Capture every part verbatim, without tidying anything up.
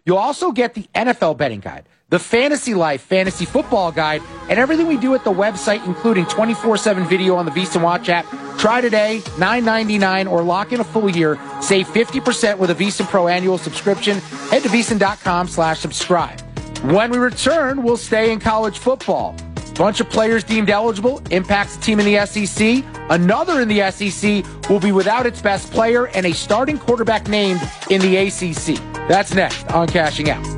You'll also get the N F L betting guide, the Fantasy Life Fantasy Football Guide, and everything we do at the website, including twenty-four seven video on the VSiN Watch app. Try today, nine ninety-nine, or lock in a full year. Save fifty percent with a VSiN Pro annual subscription. Head to VSiN.com slash subscribe. When we return, we'll stay in college football. Bunch of players deemed eligible impacts the team in the S E C. Another in the S E C will be without its best player and a starting quarterback named in the A C C. That's next on Cashing Out.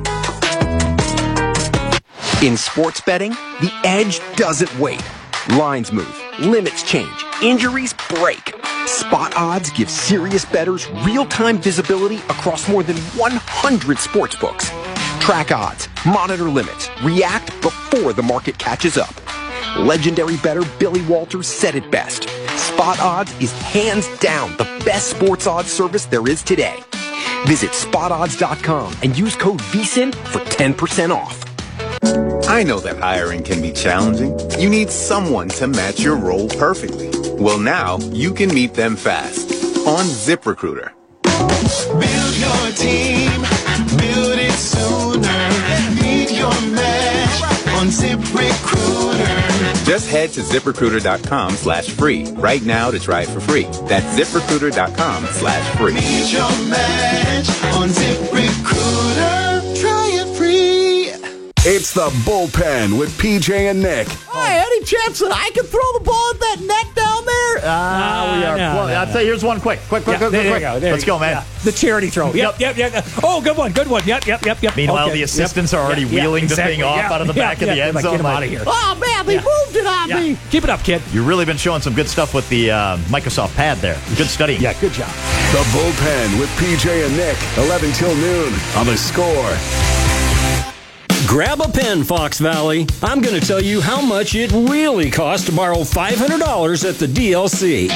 In sports betting, the edge doesn't wait. Lines move, limits change, injuries break. Spot Odds gives serious bettors real-time visibility across more than one hundred sports books. Track odds, monitor limits, react before the market catches up. Legendary bettor Billy Walters said it best. Spot Odds is hands down the best sports odds service there is today. Visit spot odds dot com and use code VSiN for ten percent off. I know that hiring can be challenging. You need someone to match your role perfectly. Well, now you can meet them fast on ZipRecruiter. Build your team, build it sooner. Meet your match on ZipRecruiter. Just head to ZipRecruiter.com slash free right now to try it for free. That's ZipRecruiter.com slash free. Meet your match on ZipRecruiter. Try it free. It's the Bullpen with P J and Nick. Hi, any chance that I can throw the ball at that net down there? Ah, uh, we are. No, well, no, I'll tell you, here's one quick. Quick, quick, yeah, quick, there quick. You go, there Let's you go, man. Yeah. The charity throw. Yep, yep, yep, yep. Oh, good one, good one. Yep, yep, yep, yep. Meanwhile, okay. the assistants yep. are already yeah, wheeling yeah, exactly. the thing off yeah, out of the yeah, back yeah, of the yeah, end like, zone. Get him out of here. Oh, man, they yeah. moved it on yeah. me. Keep it up, kid. You've really been showing some good stuff with the uh, Microsoft Pad there. Good studying. Yeah, good job. The Bullpen with P J and Nick, eleven till noon on The Score. Grab a pen, Fox Valley. I'm going to tell you how much it really costs to borrow five hundred dollars at the D L C.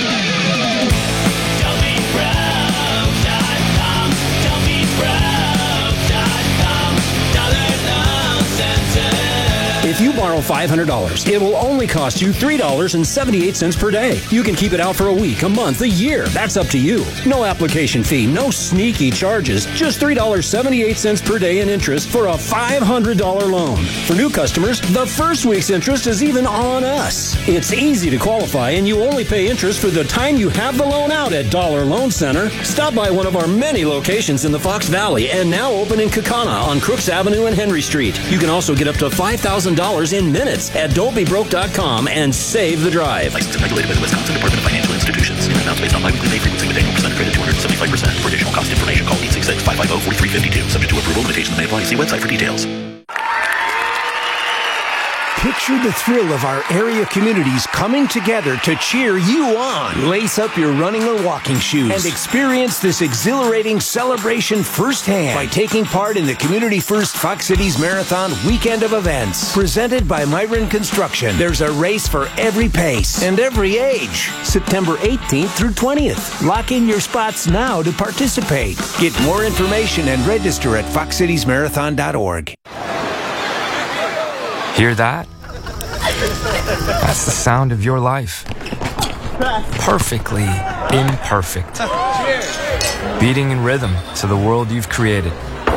If you borrow five hundred dollars, it will only cost you three dollars and seventy-eight cents per day. You can keep it out for a week, a month, a year. That's up to you. No application fee, no sneaky charges. Just three dollars and seventy-eight cents per day in interest for a five hundred dollars loan. For new customers, the first week's interest is even on us. It's easy to qualify, and you only pay interest for the time you have the loan out at Dollar Loan Center. Stop by one of our many locations in the Fox Valley and now open in Kaukauna on Crooks Avenue and Henry Street. You can also get up to five thousand dollars in minutes at don't be broke dot com and save the drive. Licensed and regulated by the Wisconsin Department of Financial Institutions. Amounts based on biweekly pay frequency with annual percent credit two hundred seventy-five percent. For additional cost information, call eight six six, five five zero, four three five two. Subject to approval, limitations may apply. See website for details. Picture the thrill of our area communities coming together to cheer you on. Lace up your running or walking shoes and experience this exhilarating celebration firsthand by taking part in the Community First Fox Cities Marathon weekend of events. Presented by Myron Construction, there's a race for every pace and every age. September eighteenth through twentieth. Lock in your spots now to participate. Get more information and register at fox cities marathon dot org. Hear that? That's the sound of your life. Perfectly imperfect. Beating in rhythm to the world you've created.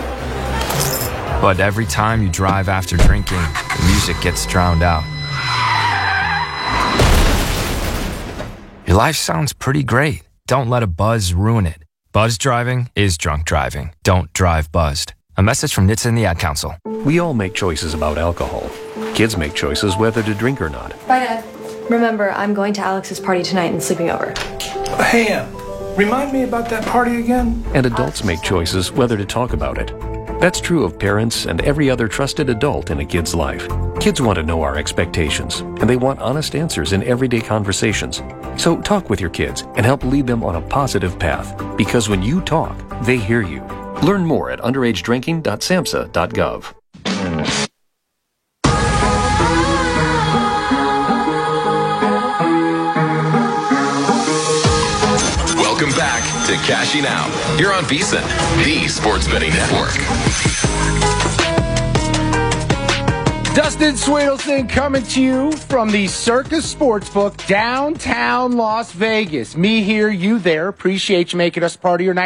But every time you drive after drinking, the music gets drowned out. Your life sounds pretty great. Don't let a buzz ruin it. Buzz driving is drunk driving. Don't drive buzzed. A message from N H T S A and the Ad Council. We all make choices about alcohol. Kids make choices whether to drink or not. Bye, Dad. Remember, I'm going to Alex's party tonight and sleeping over. Hey, Em, remind me about that party again? And adults make choices whether to talk about it. That's true of parents and every other trusted adult in a kid's life. Kids want to know our expectations, and they want honest answers in everyday conversations. So talk with your kids and help lead them on a positive path, because when you talk, they hear you. Learn more at underage drinking dot samhsa dot gov. Welcome back to Cashing Out. You're on VSiN, the sports betting network. Dustin Swedelson coming to you from the Circus Sportsbook, downtown Las Vegas. Me here, you there. Appreciate you making us part of your night.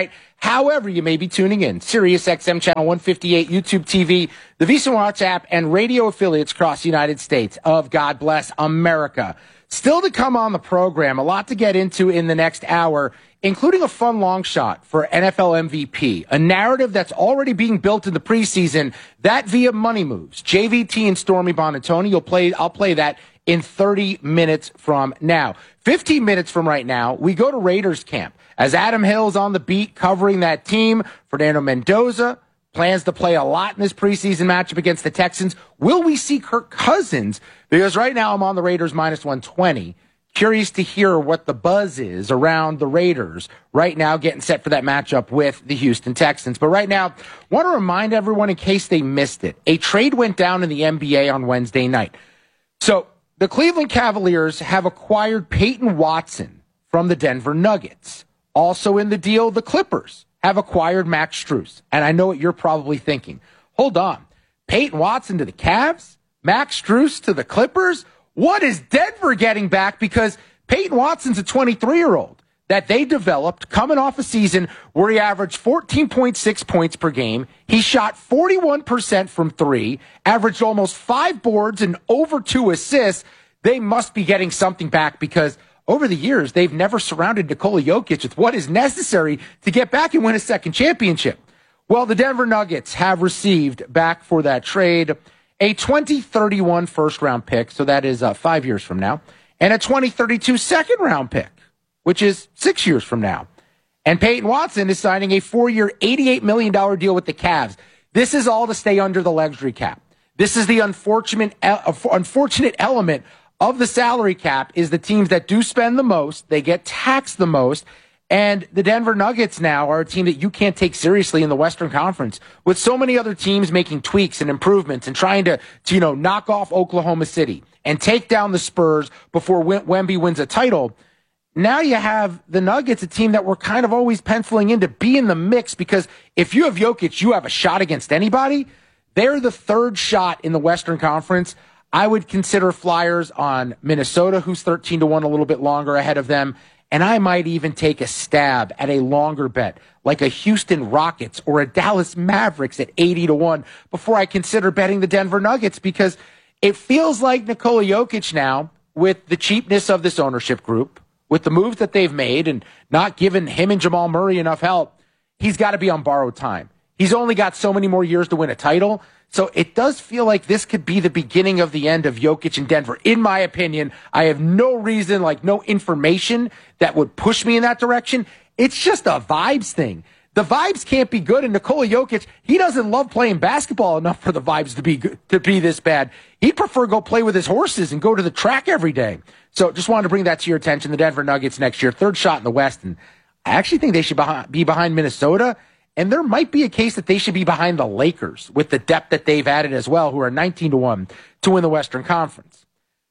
however you may be tuning in. Sirius X M Channel one fifty-eight, YouTube T V, the VSiN Watch app, and radio affiliates across the United States of God Bless America. Still to come on the program, a lot to get into in the next hour, including a fun long shot for N F L M V P, a narrative that's already being built in the preseason, that via Money Moves. J V T and Stormy Bonatoni, you'll play, I'll play that in thirty minutes from now. fifteen minutes from right now, we go to Raiders camp. As Adam Hill's on the beat covering that team, Fernando Mendoza plans to play a lot in this preseason matchup against the Texans. Will we see Kirk Cousins? Because right now I'm on the Raiders minus one twenty. Curious to hear what the buzz is around the Raiders right now, getting set for that matchup with the Houston Texans. But right now, want to remind everyone in case they missed it, a trade went down in the N B A on Wednesday night. So the Cleveland Cavaliers have acquired Peyton Watson from the Denver Nuggets. Also in the deal, the Clippers have acquired Max Strus. And I know what you're probably thinking. Hold on. Peyton Watson to the Cavs? Max Strus to the Clippers? What is Denver getting back? Because Peyton Watson's a twenty-three-year-old that they developed coming off a season where he averaged fourteen point six points per game. He shot forty-one percent from three, averaged almost five boards and over two assists. They must be getting something back because over the years, they've never surrounded Nikola Jokic with what is necessary to get back and win a second championship. Well, the Denver Nuggets have received back for that trade a twenty thirty-one first-round pick, so that is uh, five years from now, and a twenty thirty-two second-round pick, which is six years from now. And Peyton Watson is signing a four-year, eighty-eight million dollars deal with the Cavs. This is all to stay under the luxury cap. This is the unfortunate, uh, unfortunate element of the salary cap is the teams that do spend the most, they get taxed the most, and the Denver Nuggets now are a team that you can't take seriously in the Western Conference. With so many other teams making tweaks and improvements and trying to, to you know, knock off Oklahoma City and take down the Spurs before Wemby wins a title, now you have the Nuggets, a team that we're kind of always penciling in to be in the mix because if you have Jokic, you have a shot against anybody. They're the third shot in the Western Conference. I would consider flyers on Minnesota, who's thirteen to one, a little bit longer ahead of them. And I might even take a stab at a longer bet, like a Houston Rockets or a Dallas Mavericks at eighty to one before I consider betting the Denver Nuggets because it feels like Nikola Jokic now, with the cheapness of this ownership group, with the moves that they've made and not giving him and Jamal Murray enough help, he's got to be on borrowed time. He's only got so many more years to win a title. So it does feel like this could be the beginning of the end of Jokic in Denver. In my opinion, I have no reason, like no information that would push me in that direction. It's just a vibes thing. The vibes can't be good. And Nikola Jokic, he doesn't love playing basketball enough for the vibes to be good, to be this bad. He'd prefer go play with his horses and go to the track every day. So just wanted to bring that to your attention. The Denver Nuggets next year, third shot in the West. And I actually think they should be behind Minnesota. And there might be a case that they should be behind the Lakers with the depth that they've added as well, who are nineteen to one to win the Western Conference.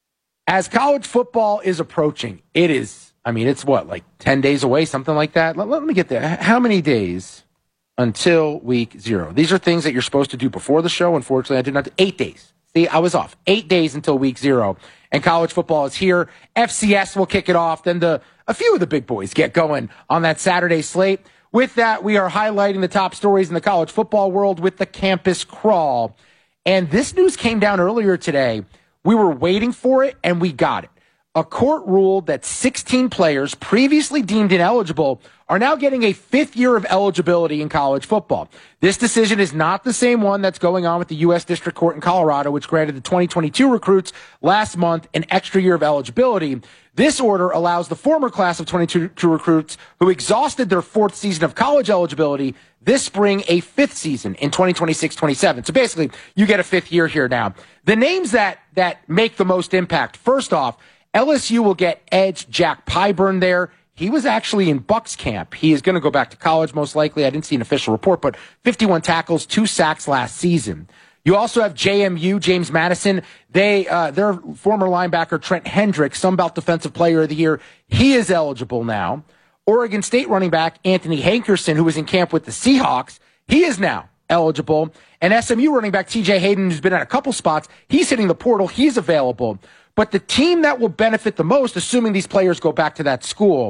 As college football is approaching, it is, I mean, it's what, like ten days away, something like that? Let, let me get there. How many days until week zero? These are things that you're supposed to do before the show. Unfortunately, I did not. Eight days. See, I was off. Eight days until week zero. And college football is here. F C S will kick it off. Then the a few of the big boys get going on that Saturday slate. With that, we are highlighting the top stories in the college football world with the Campus Crawl. And this news came down earlier today. We were waiting for it, and we got it. A court ruled that sixteen players previously deemed ineligible are now getting a fifth year of eligibility in college football. This decision is not the same one that's going on with the U S District Court in Colorado, which granted the twenty twenty-two recruits last month an extra year of eligibility. This order allows the former class of twenty-two recruits who exhausted their fourth season of college eligibility this spring a fifth season in twenty twenty-six twenty-seven. So basically, you get a fifth year here now. The names that, that make the most impact, first off, L S U will get edge Jack Pyburn there. He was actually in Bucks camp. He is going to go back to college most likely. I didn't see an official report, but fifty-one tackles, two sacks last season. You also have J M U, James Madison. They, uh, their former linebacker, Trent Hendricks, Sunbelt Defensive Player of the Year. He is eligible now. Oregon State running back, Anthony Hankerson, who was in camp with the Seahawks. He is now eligible. And S M U running back, T J Hayden, who's been at a couple spots. He's hitting the portal. He's available. But the team that will benefit the most, assuming these players go back to that school,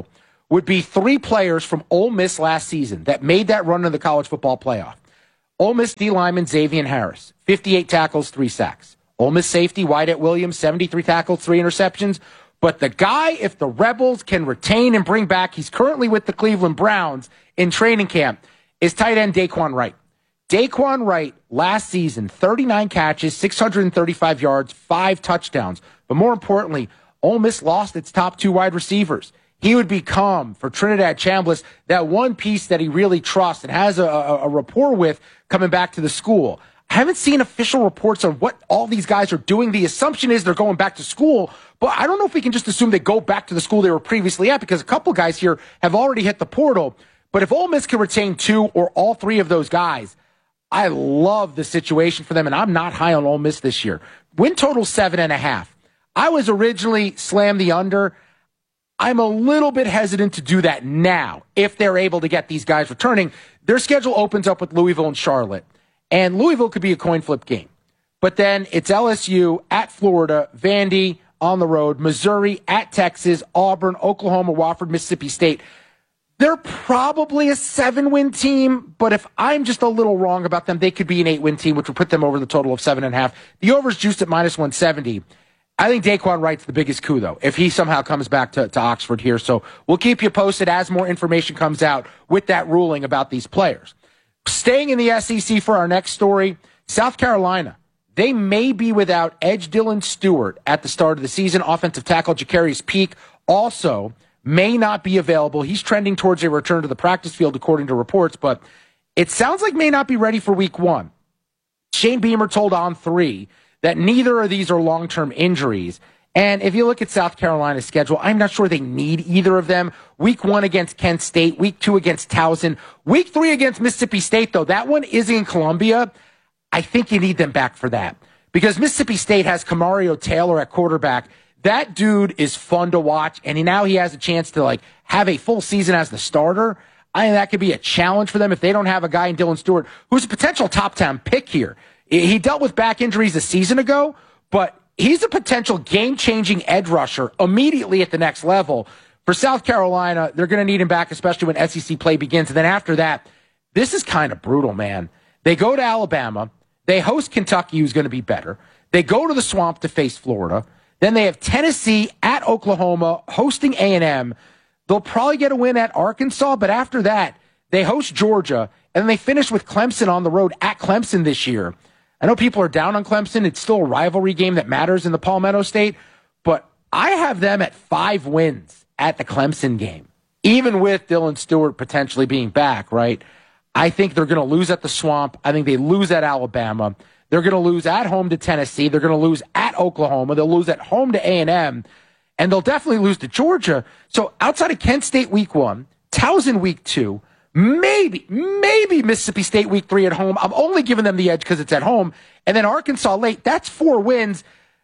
would be three players from Ole Miss last season that made that run to the college football playoff. Ole Miss D lineman Xavier Harris, fifty-eight tackles, three sacks. Ole Miss safety Wyatt Williams, seventy-three tackles, three interceptions. But the guy, if the Rebels can retain and bring back, he's currently with the Cleveland Browns in training camp, is tight end Daquan Wright. Daquan Wright, last season, thirty-nine catches, six hundred thirty-five yards, five touchdowns. But more importantly, Ole Miss lost its top two wide receivers. He would become, for Trinidad Chambliss, that one piece that he really trusts and has a, a, a rapport with coming back to the school. I haven't seen official reports on what all these guys are doing. The assumption is they're going back to school, but I don't know if we can just assume they go back to the school they were previously at, because a couple guys here have already hit the portal. But if Ole Miss can retain two or all three of those guys, I love the situation for them, and I'm not high on Ole Miss this year. Win total seven and a half. I was originally slam the under. I'm a little bit hesitant to do that now if they're able to get these guys returning. Their schedule opens up with Louisville and Charlotte, and Louisville could be a coin flip game. But then it's L S U at Florida, Vandy on the road, Missouri at Texas, Auburn, Oklahoma, Wofford, Mississippi State. They're probably a seven-win team, but if I'm just a little wrong about them, they could be an eight-win team, which would put them over the total of seven and a half. The over's juiced at minus one seventy. I think Daquan Wright's the biggest coup, though, if he somehow comes back to, to Oxford here. So we'll keep you posted as more information comes out with that ruling about these players. Staying in the S E C for our next story, South Carolina. They may be without edge Dylan Stewart at the start of the season. Offensive tackle Jacarius Peak also may not be available. He's trending towards a return to the practice field, according to reports, but it sounds like may not be ready for week one. Shane Beamer told On three that neither of these are long-term injuries. And if you look at South Carolina's schedule, I'm not sure they need either of them. Week one against Kent State, week two against Towson, week three against Mississippi State, though. That one is in Columbia. I think you need them back for that, because Mississippi State has Kamario Taylor at quarterback. That dude is fun to watch, and he, now he has a chance to like have a full season as the starter. I think that could be a challenge for them if they don't have a guy in Dylan Stewart, who's a potential top ten pick here. He dealt with back injuries a season ago, but he's a potential game-changing edge rusher immediately at the next level. For South Carolina, they're going to need him back, especially when S E C play begins. And then after that, this is kind of brutal, man. They go to Alabama. They host Kentucky, who's going to be better. They go to the Swamp to face Florida. Then they have Tennessee at Oklahoma, hosting A and M. They'll probably get a win at Arkansas, but after that, they host Georgia, and then they finish with Clemson on the road at Clemson this year. I know people are down on Clemson. It's still a rivalry game that matters in the Palmetto State, but I have them at five wins at the Clemson game, even with Dylan Stewart potentially being back, right? I think they're going to lose at the Swamp. I think they lose at Alabama. They're going to lose at home to Tennessee. They're going to lose at Oklahoma. They'll lose at home to A and M, and they'll definitely lose to Georgia. So outside of Kent State week one, Towson week two, Maybe, maybe Mississippi State week three at home. I'm only giving them the edge because it's at home. And then Arkansas late. That's four wins.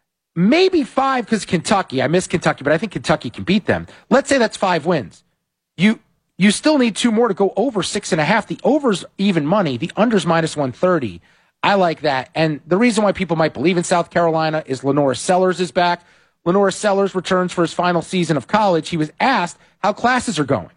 Maybe five because Kentucky. I miss Kentucky, but I think Kentucky can beat them. Let's say that's five wins. You you still need two more to go over six and a half. The over's even money. The under's minus one thirty. I like that. And the reason why people might believe in South Carolina is Lenora Sellers is back. Lenora Sellers returns for his final season of college. He was asked how classes are going.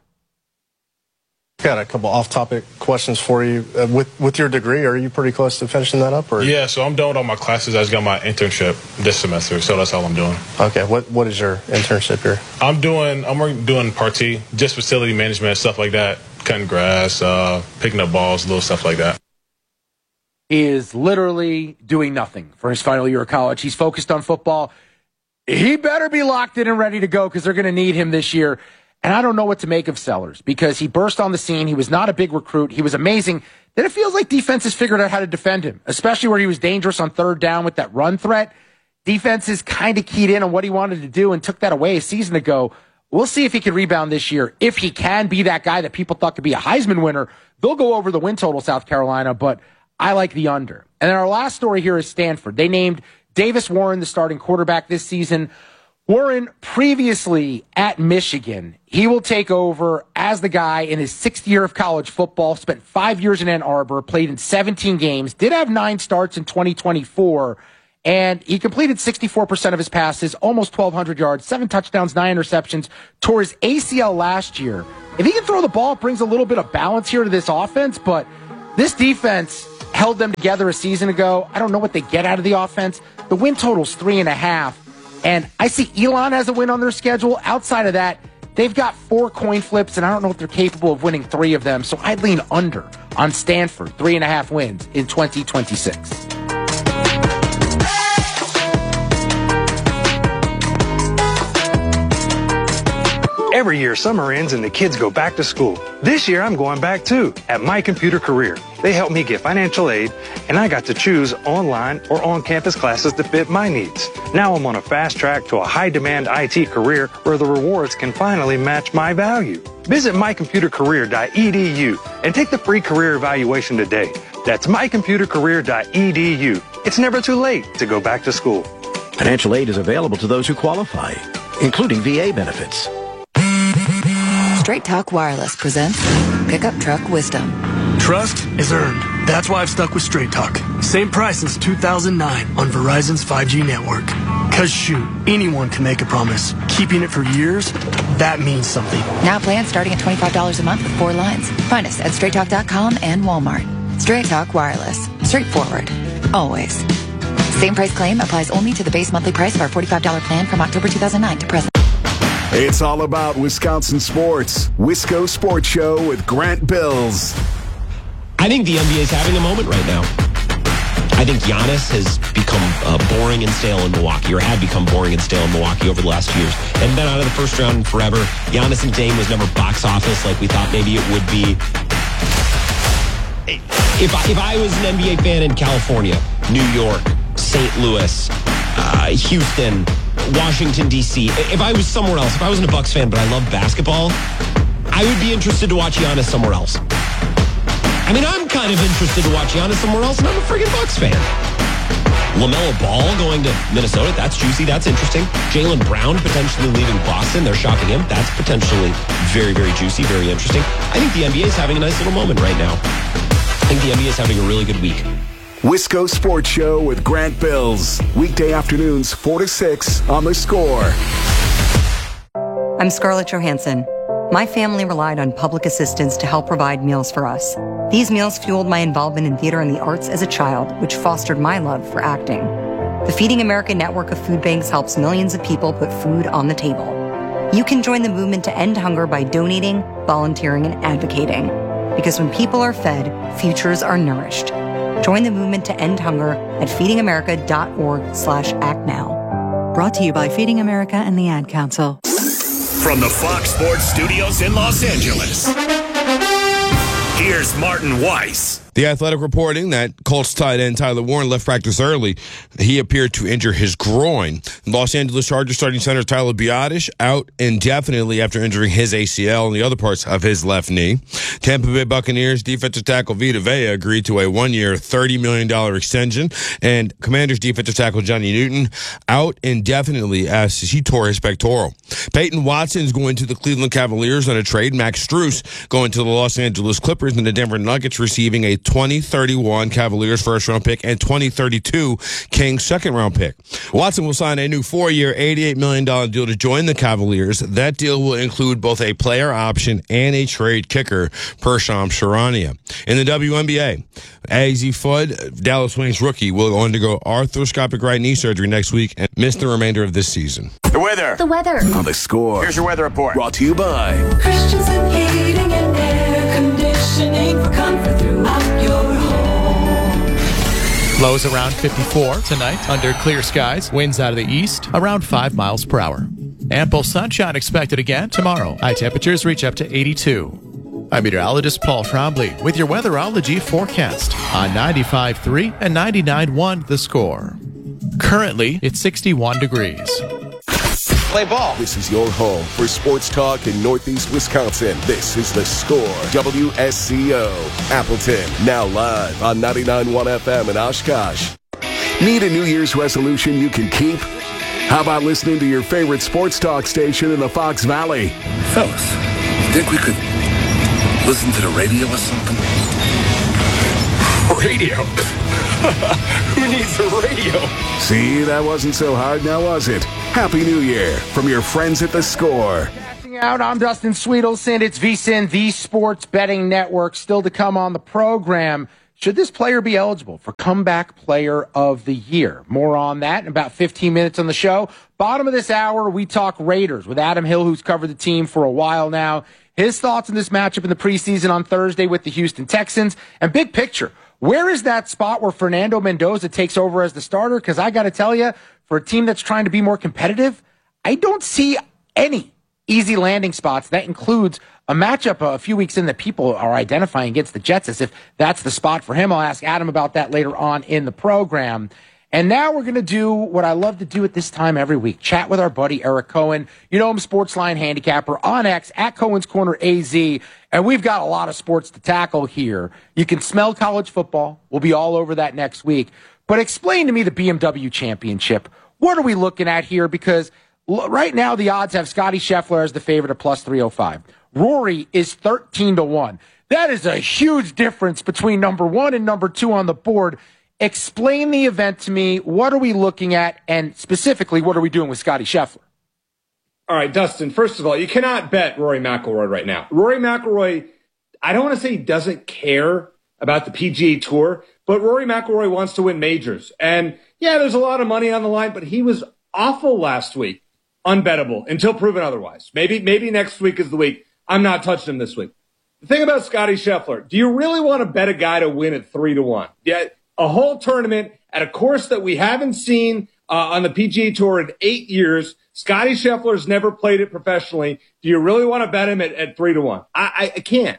Got a couple off-topic questions for you. Uh, with with your degree, are you pretty close to finishing that up? Or? Yeah, so I'm done with all my classes. I just got my internship this semester, so that's all I'm doing. Okay, what what is your internship here? I'm doing I'm working, doing party, just facility management, stuff like that, cutting grass, uh, picking up balls, little stuff like that. He is literally doing nothing for his final year of college. He's focused on football. He better be locked in and ready to go because they're going to need him this year. And I don't know what to make of Sellers because he burst on the scene. He was not a big recruit. He was amazing. Then it feels like defenses figured out how to defend him, especially where he was dangerous on third down with that run threat. Defenses kind of keyed in on what he wanted to do and took that away a season ago. We'll see if he can rebound this year. If he can be that guy that people thought could be a Heisman winner, they'll go over the win total, South Carolina, but I like the under. And then our last story here is Stanford. They named Davis Warren the starting quarterback this season. Warren, previously at Michigan, he will take over as the guy in his sixth year of college football, spent five years in Ann Arbor, played in seventeen games, did have nine starts in twenty twenty-four, And he completed sixty-four percent of his passes, almost twelve hundred yards, seven touchdowns, nine interceptions, tore his A C L last year. If he can throw the ball, it brings a little bit of balance here to this offense, but this defense held them together a season ago. I don't know what they get out of the offense. The win total's three and a half, and I see Elon has a win on their schedule. Outside of that, they've got four coin flips, and I don't know if they're capable of winning three of them, so I'd lean under on Stanford, three and a half wins in twenty twenty-six. Every year, summer ends and the kids go back to school. This year, I'm going back too, at My Computer Career. They helped me get financial aid, and I got to choose online or on-campus classes that fit my needs. Now I'm on a fast track to a high-demand I T career where the rewards can finally match my value. Visit my computer career dot e d u and take the free career evaluation today. That's my computer career dot e d u. It's never too late to go back to school. Financial aid is available to those who qualify, including V A benefits. Straight Talk Wireless presents Pickup Truck Wisdom. Trust is earned. That's why I've stuck with Straight Talk. Same price since two thousand nine on Verizon's five G network. Cause shoot, anyone can make a promise. Keeping it for years, that means something. Now plans starting at twenty-five dollars a month with four lines. Find us at straight talk dot com and Walmart. Straight Talk Wireless. Straightforward. Always. Same price claim applies only to the base monthly price of our forty-five dollars plan from October two thousand nine to present. It's all about Wisconsin sports. Wisco Sports Show with Grant Bills. I think the N B A is having a moment right now. I think Giannis has become uh, boring and stale in Milwaukee, or had become boring and stale in Milwaukee over the last few years. And been out of the first round in forever. Giannis and Dame was never box office like we thought maybe it would be. If I, if I was an N B A fan in California, New York, Saint Louis, uh, Houston, Washington, D C, if I was somewhere else, if I wasn't a Bucks fan but I love basketball, I would be interested to watch Giannis somewhere else. I mean, I'm kind of interested to watch Giannis somewhere else, and I'm a friggin' Bucks fan. LaMelo Ball going to Minnesota, that's juicy, that's interesting. Jaylen Brown potentially leaving Boston, they're shopping him. That's potentially very, very juicy, very interesting. I think the N B A is having a nice little moment right now. I think the N B A is having a really good week. Wisco Sports Show with Grant Bills. Weekday afternoons, four to six on The Score. I'm Scarlett Johansson. My family relied on public assistance to help provide meals for us. These meals fueled my involvement in theater and the arts as a child, which fostered my love for acting. The Feeding America network of food banks helps millions of people put food on the table. You can join the movement to end hunger by donating, volunteering, and advocating. Because when people are fed, futures are nourished. Join the movement to end hunger at feeding america dot org slash act now. Brought to you by Feeding America and the Ad Council. From the Fox Sports Studios in Los Angeles, here's Martin Weiss. The Athletic reporting that Colts tight end Tyler Warren left practice early. He appeared to injure his groin. Los Angeles Chargers starting center Tyler Biadasz out indefinitely after injuring his A C L and the other parts of his left knee. Tampa Bay Buccaneers defensive tackle Vita Vea agreed to a one-year, thirty million dollars extension. And Commanders defensive tackle Johnny Newton out indefinitely as he tore his pectoral. Peyton Watson's going to the Cleveland Cavaliers on a trade. Max Strus going to the Los Angeles Clippers, and the Denver Nuggets receiving a twenty thirty-one Cavaliers first-round pick and twenty thirty-two Kings second-round pick. Watson will sign a new four-year, eighty-eight million dollars deal to join the Cavaliers. That deal will include both a player option and a trade kicker, per Shams Charania. In the W N B A, Azzi Fudd, Dallas Wings rookie, will undergo arthroscopic right knee surgery next week and miss the remainder of this season. The weather. The weather. On The Score. Here's your weather report. Brought to you by Christensen Heating and Air Conditioning for comfort throughout your home. Lows around fifty-four tonight under clear skies. Winds out of the east around five miles per hour. Ample sunshine expected again tomorrow. High temperatures reach up to eighty-two. I'm meteorologist Paul Trombley with your weatherology forecast on ninety-five point three and ninety-nine point one The Score. Currently, it's sixty-one degrees. Play ball. This is your home for sports talk in Northeast Wisconsin. This is The Score. W S C O. Appleton. Now live on ninety-nine point one F M in Oshkosh. Need a New Year's resolution you can keep? How about listening to your favorite sports talk station in the Fox Valley? Fellas, you think we could listen to the radio or something? Radio? Who needs a radio? See, that wasn't so hard now, was it? Happy New Year from your friends at The Score. Cashing out, I'm Dustin Sweetelson. It's VSiN, the Sports Betting Network. Still to come on the program. Should this player be eligible for Comeback Player of the Year? More on that in about fifteen minutes on the show. Bottom of this hour, we talk Raiders with Adam Hill, who's covered the team for a while now. His thoughts on this matchup in the preseason on Thursday with the Houston Texans. And big picture, where is that spot where Fernando Mendoza takes over as the starter? Because I got to tell you, for a team that's trying to be more competitive, I don't see any easy landing spots. That includes a matchup a few weeks in that people are identifying against the Jets as if that's the spot for him. I'll ask Adam about that later on in the program. And now we're going to do what I love to do at this time every week, chat with our buddy Eric Cohen. You know him, Sportsline handicapper on X, at Cohen's Corner A Z. And we've got a lot of sports to tackle here. You can smell college football. We'll be all over that next week. But explain to me the B M W Championship. What are we looking at here? Because right now the odds have Scotty Scheffler as the favorite at plus three oh five. Rory is thirteen to one. That is a huge difference between number one and number two on the board. Explain the event to me. What are we looking at? And specifically, what are we doing with Scotty Scheffler? All right, Dustin, first of all, you cannot bet Rory McIlroy right now. Rory McIlroy, I don't want to say he doesn't care about the P G A Tour, but Rory McIlroy wants to win majors. And yeah, there's a lot of money on the line, but he was awful last week. Unbettable until proven otherwise. Maybe, maybe next week is the week. I'm not touching him this week. The thing about Scotty Scheffler, do you really want to bet a guy to win at three to one? Yeah, a whole tournament at a course that we haven't seen uh, on the P G A Tour in eight years. Scotty Scheffler's never played it professionally. Do you really want to bet him at, at three to one? I, I, I can't.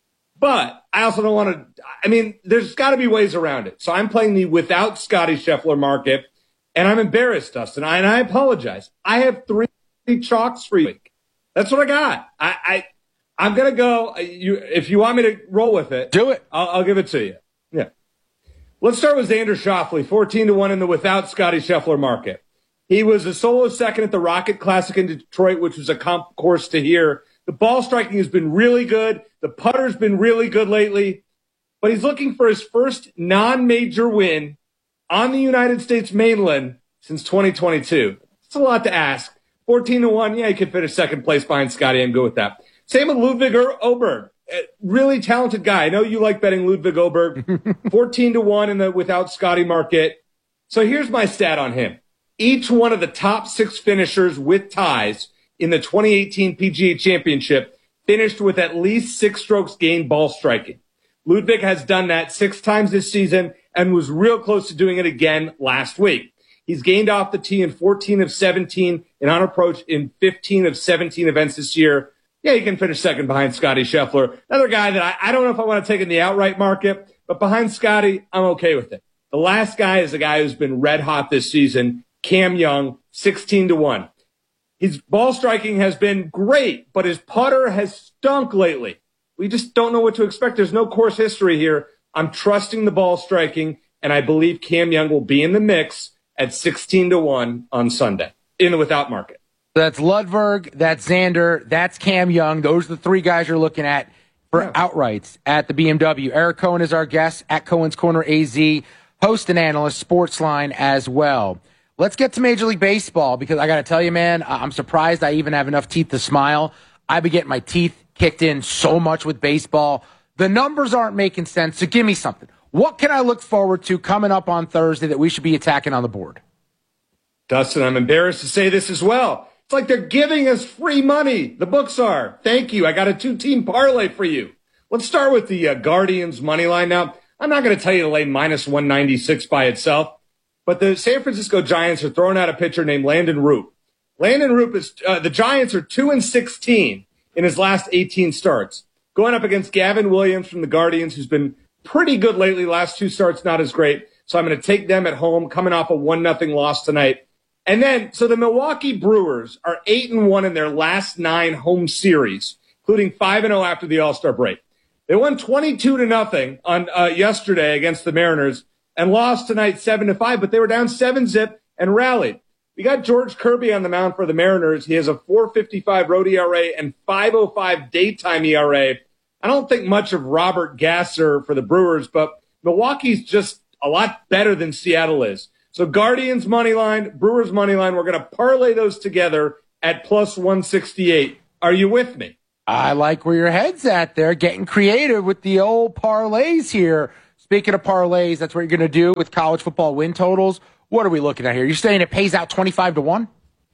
But I also don't want to. I mean, there's got to be ways around it. So I'm playing the without Scotty Scheffler market, and I'm embarrassed, Dustin. I, and I apologize. I have three chalks for you. That's what I got. I. I I'm going to go, you, if you want me to roll with it. Do it. I'll, I'll give it to you. Yeah. Let's start with Xander Schauffele, fourteen to one in the without Scotty Scheffler market. He was a solo second at the Rocket Classic in Detroit, which was a comp course to here. The ball striking has been really good. The putter's been really good lately. But he's looking for his first non-major win on the United States mainland since twenty twenty-two. It's a lot to ask. fourteen to one, yeah, he could finish second place behind Scotty. I'm good with that. Same with Ludwig Oberg. Really talented guy. I know you like betting Ludwig Oberg. fourteen to one in the without Scotty market. So here's my stat on him. Each one of the top six finishers with ties in the twenty eighteen P G A Championship finished with at least six strokes gained ball striking. Ludwig has done that six times this season and was real close to doing it again last week. He's gained off the tee in fourteen of seventeen and on approach in fifteen of seventeen events this year. Yeah, he can finish second behind Scotty Scheffler. Another guy that I, I don't know if I want to take in the outright market, but behind Scotty, I'm okay with it. The last guy is a guy who's been red hot this season, Cam Young, sixteen to one. His ball striking has been great, but his putter has stunk lately. We just don't know what to expect. There's no course history here. I'm trusting the ball striking, and I believe Cam Young will be in the mix at sixteen to one on Sunday in the without market. That's Ludwig, that's Xander, that's Cam Young. Those are the three guys you're looking at for yeah. outrights at the B M W. Eric Cohen is our guest at Cohen's Corner A Z, host and analyst, Sportsline as well. Let's get to Major League Baseball because I got to tell you, man, I'm surprised I even have enough teeth to smile. I've been getting my teeth kicked in so much with baseball. The numbers aren't making sense, so give me something. What can I look forward to coming up on Thursday that we should be attacking on the board? Dustin, I'm embarrassed to say this as well. It's like they're giving us free money. The books are. Thank you. I got a two-team parlay for you. Let's start with the uh, Guardians money line. Now, I'm not going to tell you to lay minus one ninety-six by itself, but the San Francisco Giants are throwing out a pitcher named Landon Roop. Landon Roop is, uh, the Giants are two and sixteen in his last eighteen starts, going up against Gavin Williams from the Guardians, who's been pretty good lately. Last two starts, not as great. So I'm going to take them at home, coming off a one nothing loss tonight. And then, so the Milwaukee Brewers are eight and one in their last nine home series, including five and oh after the All-Star break. They won twenty-two to nothing on uh, yesterday against the Mariners and lost tonight seven to five, but they were down seven zip and rallied. We got George Kirby on the mound for the Mariners. He has a four fifty-five road E R A and five oh five daytime E R A. I don't think much of Robert Gasser for the Brewers, but Milwaukee's just a lot better than Seattle is. So Guardians money line, Brewers money line, we're going to parlay those together at plus one sixty-eight. Are you with me? I like where your head's at there, getting creative with the old parlays here. Speaking of parlays, that's what you're going to do with college football win totals. What are we looking at here? You're saying it pays out twenty-five to one?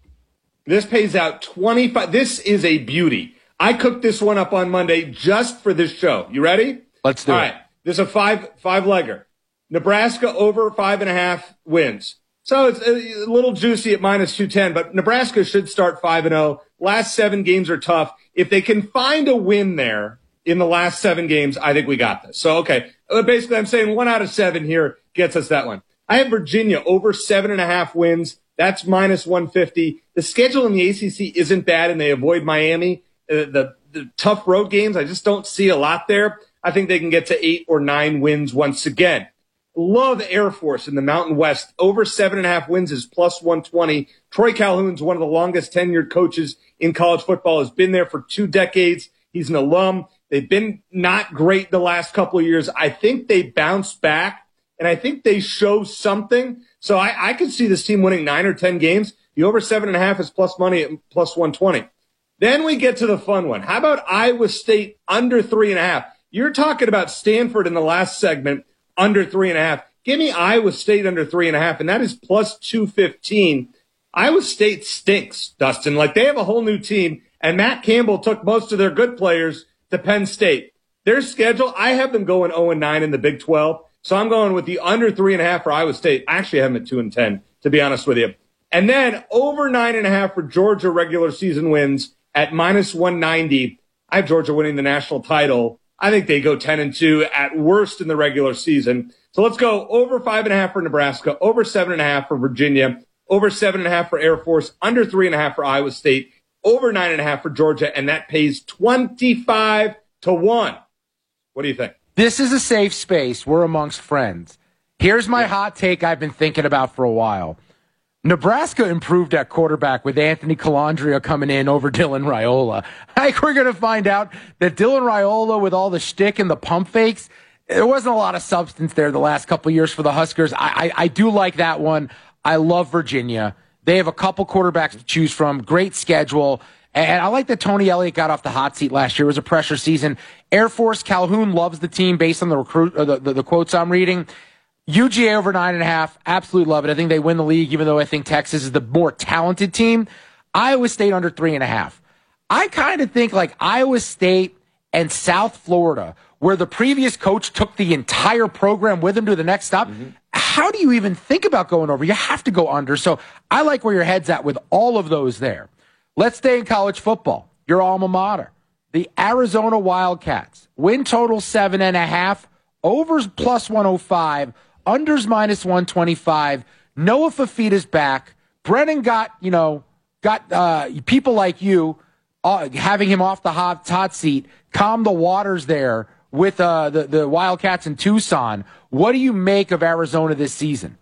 This pays out twenty-five. This is a beauty. I cooked this one up on Monday just for this show. You ready? Let's do All it. All right. This is a five, five-legger. Nebraska over five and a half wins. So it's a little juicy at minus two ten, but Nebraska should start five and oh. Last seven games are tough. If they can find a win there in the last seven games, I think we got this. So, okay. Basically, I'm saying one out of seven here gets us that one. I have Virginia over seven and a half wins. That's minus one fifty. The schedule in the A C C isn't bad, and they avoid Miami. Uh, the, the tough road games, I just don't see a lot there. I think they can get to eight or nine wins once again. Love Air Force in the Mountain West. Over seven and a half wins is plus one twenty. Troy Calhoun's one of the longest tenured coaches in college football, has been there for two decades. He's an alum. They've been not great the last couple of years. I think they bounce back, and I think they show something. So I, I could see this team winning nine or ten games. The over seven and a half is plus money at plus one twenty. Then we get to the fun one. How about Iowa State under three and a half? You're talking about Stanford in the last segment, under three and a half. Give me Iowa State under three and a half, and that is plus two fifteen. Iowa State stinks, Dustin. Like, they have a whole new team, and Matt Campbell took most of their good players to Penn State. Their schedule, I have them going oh and nine in the Big twelve, so I'm going with the under three and a half for Iowa State. I actually have them at two and ten, to be honest with you. And then over nine and a half for Georgia regular season wins at minus one ninety. I have Georgia winning the national title. I think they go ten and two at worst in the regular season. So let's go over five and a half for Nebraska, over seven and a half for Virginia, over seven and a half for Air Force, under three and a half for Iowa State, over nine and a half for Georgia, and that pays twenty-five to one. What do you think? This is a safe space. We're amongst friends. Here's my yeah. hot take I've been thinking about for a while. Nebraska improved at quarterback with Anthony Calandria coming in over Dylan Raiola. I think we're going to find out that Dylan Raiola, with all the shtick and the pump fakes, there wasn't a lot of substance there the last couple of years for the Huskers. I, I, I do like that one. I love Virginia. They have a couple quarterbacks to choose from. Great schedule. And I like that Tony Elliott got off the hot seat last year. It was a pressure season. Air Force, Calhoun loves the team based on the recruit, or the, the, the quotes I'm reading. U G A over nine and a half. Absolutely love it. I think they win the league, even though I think Texas is the more talented team. Iowa State under three and a half. I kind of think like Iowa State and South Florida, where the previous coach took the entire program with him to the next stop. Mm-hmm. How do you even think about going over? You have to go under. So I like where your head's at with all of those there. Let's stay in college football. Your alma mater, the Arizona Wildcats. Win total seven and a half. Overs plus one oh five. Unders minus one twenty-five. Noah Fafita's back. Brennan got, you know, got uh, people like you uh, having him off the hot, hot seat, calm the waters there with uh, the, the Wildcats in Tucson. What do you make of Arizona this season?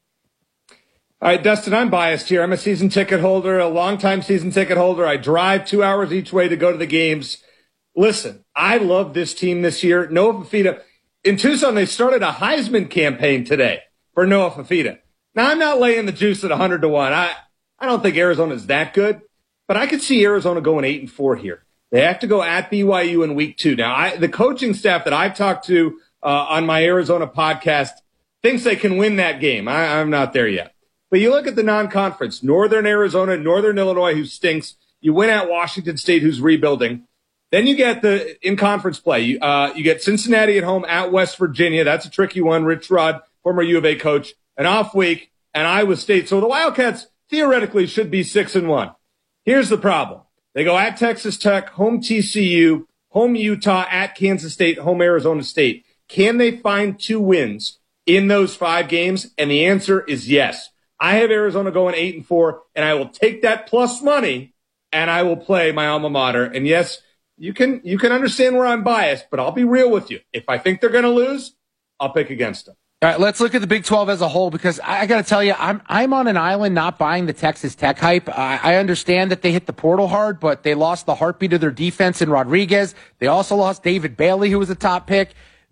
All right, Dustin, I'm biased here. I'm a season ticket holder, a longtime season ticket holder. I drive two hours each way to go to the games. Listen, I love this team this year. Noah Fafita. In Tucson, they started a Heisman campaign today for Noah Fafita. Now, I'm not laying the juice at one hundred to one. I, I don't think Arizona's that good, but I could see Arizona going eight and four here. They have to go at B Y U in week two. Now, I, the coaching staff that I've talked to uh, on my Arizona podcast thinks they can win that game. I, I'm not there yet. But you look at the non-conference, Northern Arizona, Northern Illinois, who stinks. You win at Washington State, who's rebuilding. Then you get the in-conference play. You, uh, you get Cincinnati at home at West Virginia. That's a tricky one. Rich Rod, former U of A coach, an off week, and Iowa State. So the Wildcats theoretically should be six and one. Here's the problem. They go at Texas Tech, home T C U, home Utah, at Kansas State, home Arizona State. Can they find two wins in those five games? And the answer is yes. I have Arizona going eight and four, and I will take that plus money, and I will play my alma mater. And yes, You can you can understand where I'm biased, but I'll be real with you. If I think they're going to lose, I'll pick against them. All right, let's look at the Big twelve as a whole, because I, I got to tell you, I'm I'm on an island not buying the Texas Tech hype. I, I understand that they hit the portal hard, but they lost the heartbeat of their defense in Rodriguez. They also lost David Bailey, who was a top pick.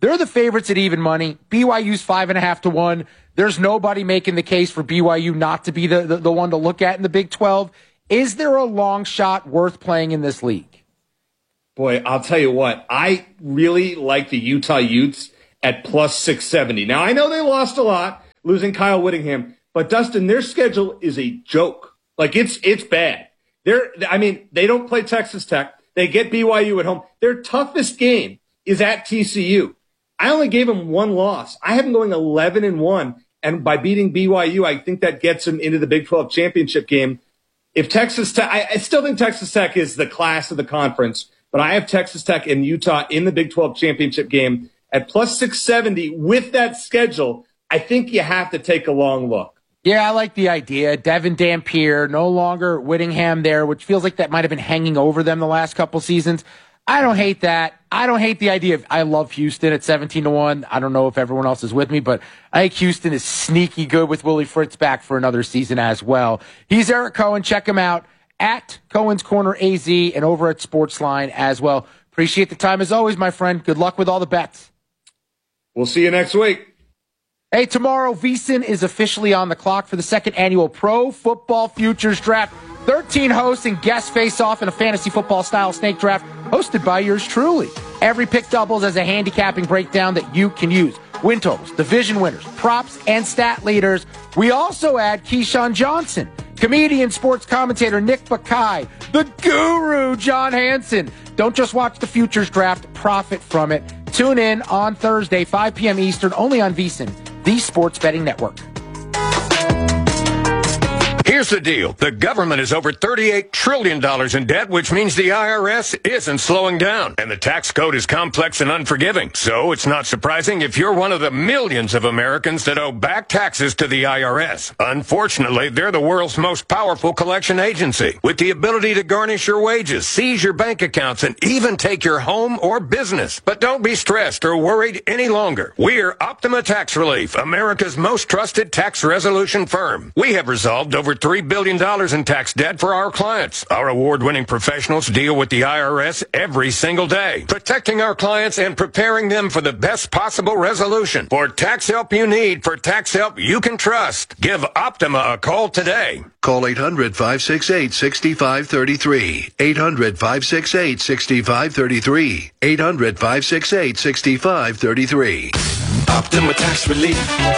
They're the favorites at even money. B Y U's five and a half to one. There's nobody making the case for B Y U not to be the, the, the one to look at in the Big twelve. Is there a long shot worth playing in this league? Boy, I'll tell you what. I really like the Utah Utes at plus six seventy. Now, I know they lost a lot, losing Kyle Whittingham, but Dustin, their schedule is a joke. Like, it's it's bad. They're, I mean, they don't play Texas Tech. They get B Y U at home. Their toughest game is at T C U. I only gave them one loss. I have them going eleven and one, and by beating B Y U, I think that gets them into the Big twelve championship game. If Texas Tech, I, I still think Texas Tech is the class of the conference, but I have Texas Tech and Utah in the Big twelve championship game at plus six seventy. With that schedule, I think you have to take a long look. Yeah, I like the idea. Devin Dampier, no longer Whittingham there, which feels like that might have been hanging over them the last couple seasons. I don't hate that. I don't hate the idea of, I love Houston at seventeen to one. I don't know if everyone else is with me, but I think Houston is sneaky good with Willie Fritz back for another season as well. He's Eric Cohen. Check him out at Cohen's Corner A Z and over at Sportsline as well. Appreciate the time as always, my friend. Good luck with all the bets. We'll see you next week. Hey, tomorrow, VSiN is officially on the clock for the second annual Pro Football Futures Draft. thirteen hosts and guests face off in a fantasy football style snake draft hosted by yours truly. Every pick doubles as a handicapping breakdown that you can use. Win totals, division winners, props, and stat leaders. We also add Keyshawn Johnson, comedian, sports commentator Nick Bakay, the guru John Hansen. Don't just watch the futures draft, profit from it. Tune in on Thursday, five p.m. Eastern, only on VSiN, the Sports Betting Network. Here's the deal. The government is over thirty-eight trillion dollars in debt, which means the I R S isn't slowing down. And the tax code is complex and unforgiving. So it's not surprising if you're one of the millions of Americans that owe back taxes to the I R S. Unfortunately, they're the world's most powerful collection agency, with the ability to garnish your wages, seize your bank accounts, and even take your home or business. But don't be stressed or worried any longer. We're Optima Tax Relief, America's most trusted tax resolution firm. We have resolved over three billion dollars in tax debt for our clients. Our award-winning professionals deal with the I R S every single day, protecting our clients and preparing them for the best possible resolution. For tax help you need, for tax help you can trust, give Optima a call today. Call eight hundred, five six eight, six five three three. eight hundred, five six eight, six five three three. eight hundred, five six eight, six five three three. Optima Tax Relief.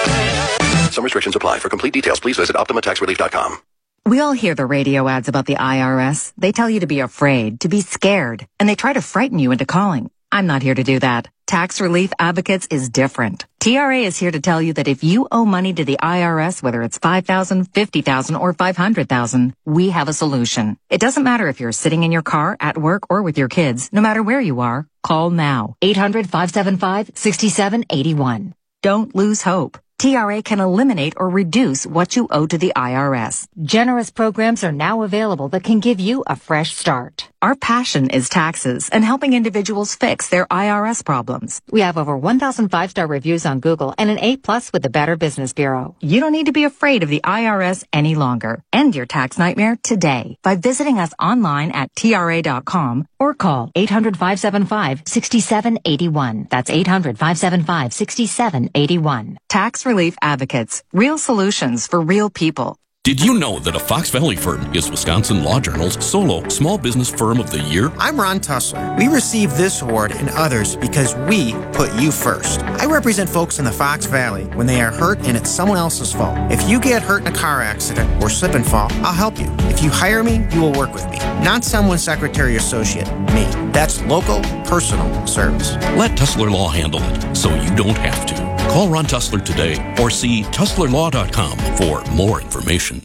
Some restrictions apply. For complete details, please visit optima tax relief dot com. We all hear the radio ads about the I R S. They tell you to be afraid, to be scared, and they try to frighten you into calling. I'm not here to do that. Tax Relief Advocates is different. T R A is here to tell you that if you owe money to the I R S, whether it's five thousand dollars, fifty thousand dollars, or five hundred thousand dollars, we have a solution. It doesn't matter if you're sitting in your car, at work, or with your kids. No matter where you are, call now. eight hundred, five seven five, six seven eight one. Don't lose hope. T R A can eliminate or reduce what you owe to the I R S. Generous programs are now available that can give you a fresh start. Our passion is taxes and helping individuals fix their I R S problems. We have over one thousand five-star reviews on Google and an A plus with the Better Business Bureau. You don't need to be afraid of the I R S any longer. End your tax nightmare today by visiting us online at T R A dot com or call eight hundred, five seven five, six seven eight one. That's eight hundred, five seven five, six seven eight one. Tax Relief Advocates. Real solutions for real people. Did you know that a Fox Valley firm is Wisconsin Law Journal's solo Small Business Firm of the Year? I'm Ron Tussler. We received this award and others because we put you first. I represent folks in the Fox Valley when they are hurt and it's someone else's fault. If you get hurt in a car accident or slip and fall, I'll help you. If you hire me, you will work with me. Not someone's secretary or associate, me. That's local, personal service. Let Tussler Law handle it so you don't have to. Call Ron Tussler today or see tussler law dot com for more information.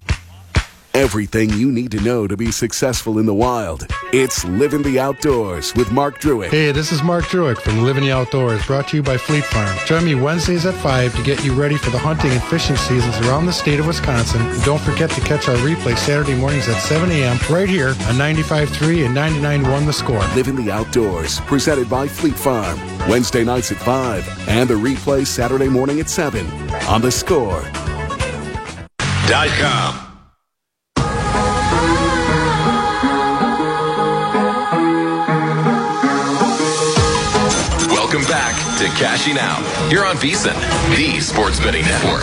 Everything you need to know to be successful in the wild. It's Living the Outdoors with Mark Druick. Hey, this is Mark Druick from Living the Outdoors, brought to you by Fleet Farm. Join me Wednesdays at five to get you ready for the hunting and fishing seasons around the state of Wisconsin. And don't forget to catch our replay Saturday mornings at seven a.m. right here on ninety-five point three and ninety-nine point one The Score. Living the Outdoors, presented by Fleet Farm. Wednesday nights at five and the replay Saturday morning at seven on The Score. Dot com. Welcome back to Cashing Out here on VSiN, the Sports Betting Network.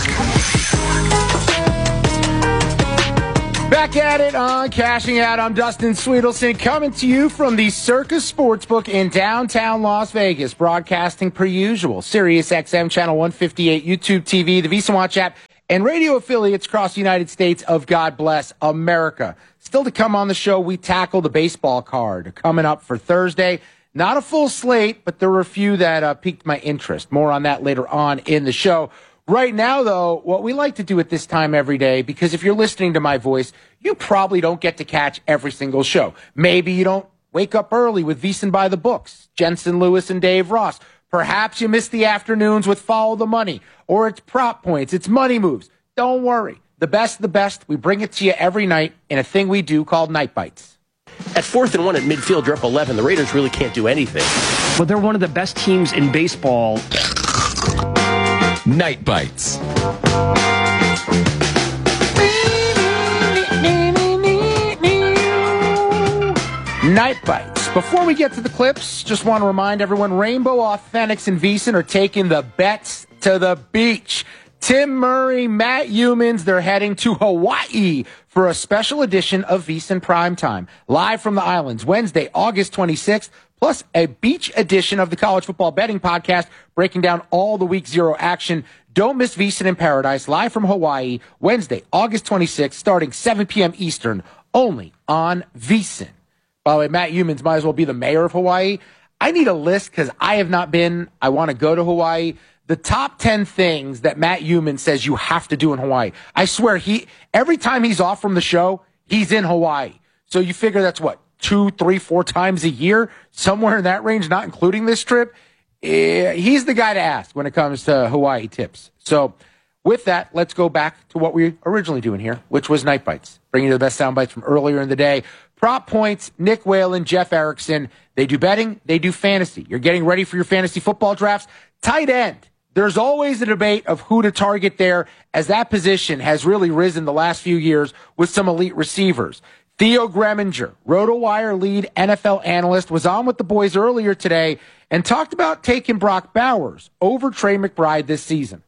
Back at it on Cashing Out. I'm Dustin Sweetelson, coming to you from the Circus Sportsbook in downtown Las Vegas, broadcasting per usual. Sirius X M Channel one fifty-eight, YouTube T V, the VSiN Watch app, and radio affiliates across the United States of God Bless America. Still to come on the show, we tackle the baseball card coming up for Thursday. Not a full slate, but there were a few that uh, piqued my interest. More on that later on in the show. Right now, though, what we like to do at this time every day, because if you're listening to my voice, you probably don't get to catch every single show. Maybe you don't wake up early with VSiN by the Books, Jensen Lewis and Dave Ross. Perhaps you miss the afternoons with Follow the Money, or it's Prop Points, it's Money Moves. Don't worry. The best of the best, we bring it to you every night in a thing we do called Night Bites. At fourth and one at midfield, you're up eleven. The Raiders really can't do anything. But they're one of the best teams in baseball. Night Bites. Night Bites. Before we get to the clips, just want to remind everyone, Rainbow Authentics and VSiN are taking the bets to the beach. Tim Murray, Matt Youmans, they're heading to Hawaii for a special edition of VSiN Primetime. Live from the islands, Wednesday, August twenty-sixth, plus a beach edition of the College Football Betting Podcast, breaking down all the Week Zero action. Don't miss VSiN in Paradise, live from Hawaii, Wednesday, August twenty-sixth, starting seven p.m. Eastern, only on VSiN. By the way, Matt Youmans might as well be the mayor of Hawaii. I need a list because I have not been. I want to go to Hawaii. The top ten things that Matt Youmans says you have to do in Hawaii. I swear, he every time he's off from the show, he's in Hawaii. So you figure that's what, two, three, four times a year, somewhere in that range, not including this trip. Uh, he's the guy to ask when it comes to Hawaii tips. So with that, let's go back to what we were originally doing here, which was Night Bites, bringing you the best sound bites from earlier in the day. Prop Points, Nick Whalen, Jeff Erickson. They do betting, they do fantasy. You're getting ready for your fantasy football drafts. Tight end. There's always a debate of who to target there, as that position has really risen the last few years with some elite receivers. Theo Greminger, RotoWire lead N F L analyst, was on with the boys earlier today and talked about taking Brock Bowers over Trey McBride this season.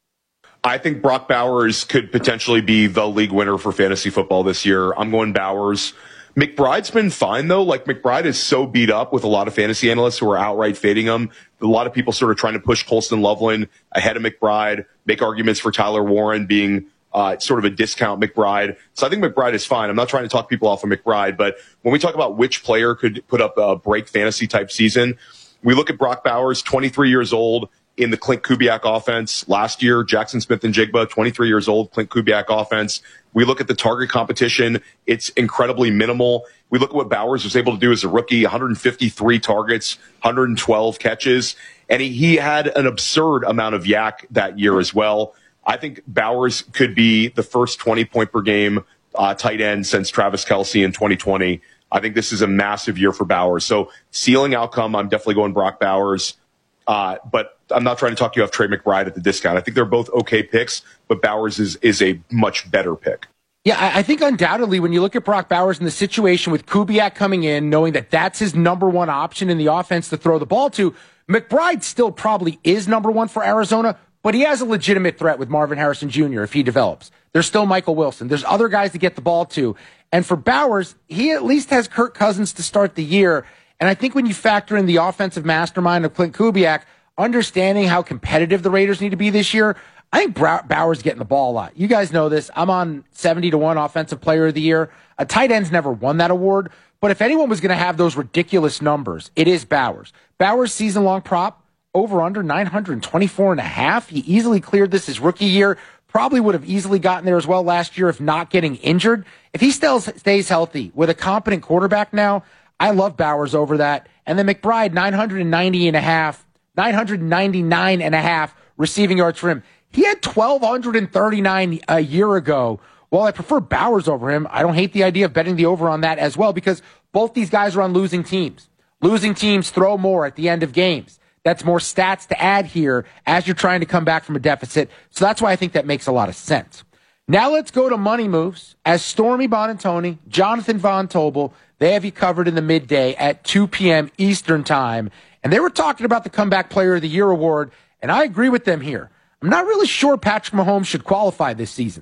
I think Brock Bowers could potentially be the league winner for fantasy football this year. I'm going Bowers. McBride's been fine, though. Like, McBride is so beat up with a lot of fantasy analysts who are outright fading him. A lot of people sort of trying to push Colston Loveland ahead of McBride, make arguments for Tyler Warren being uh, sort of a discount McBride. So I think McBride is fine. I'm not trying to talk people off of McBride, but when we talk about which player could put up a break fantasy type season, we look at Brock Bowers, twenty-three years old, in the Clint Kubiak offense. Last year, Jackson Smith-Njigba, twenty-three years old, Clint Kubiak offense. We look at the target competition. It's incredibly minimal. We look at what Bowers was able to do as a rookie, one hundred fifty-three targets, one hundred twelve catches, and he, he had an absurd amount of yak that year as well. I think Bowers could be the first twenty point per game uh, tight end since Travis Kelce in twenty twenty. I think this is a massive year for Bowers. So ceiling outcome, I'm definitely going Brock Bowers. Uh, but I'm not trying to talk you off Trey McBride at the discount. I think they're both okay picks, but Bowers is is a much better pick. Yeah, I, I think undoubtedly when you look at Brock Bowers in the situation with Kubiak coming in, knowing that that's his number one option in the offense to throw the ball to, McBride still probably is number one for Arizona, but he has a legitimate threat with Marvin Harrison Junior if he develops. There's still Michael Wilson. There's other guys to get the ball to. And for Bowers, he at least has Kirk Cousins to start the year. And I think when you factor in the offensive mastermind of Clint Kubiak, understanding how competitive the Raiders need to be this year, I think Bowers getting the ball a lot. You guys know this. I'm on seventy to one Offensive Player of the Year. A tight end's never won that award. But if anyone was going to have those ridiculous numbers, it is Bowers. Bowers' season-long prop, over under nine hundred twenty-four and a half. He easily cleared this his rookie year. Probably would have easily gotten there as well last year if not getting injured. If he still stays healthy with a competent quarterback now, I love Bowers over that. And then McBride, nine hundred ninety and a half, nine hundred ninety-nine and a half receiving yards for him. He had one thousand two hundred thirty-nine a year ago. While I prefer Bowers over him, I don't hate the idea of betting the over on that as well because both these guys are on losing teams. Losing teams throw more at the end of games. That's more stats to add here as you're trying to come back from a deficit. So that's why I think that makes a lot of sense. Now let's go to money moves. As Stormy Bonantoni, Jonathan Von Tobel, they have you covered in the midday at two p.m. Eastern time. and they were talking about the Comeback Player of the Year award, and I agree with them here. I'm not really sure Patrick Mahomes should qualify this season.